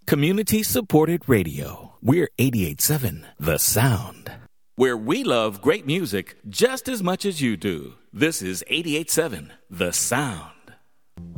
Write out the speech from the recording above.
Community-supported radio. We're 88.7 The Sound. Where we love great music just as much as you do. This is 88.7 The Sound.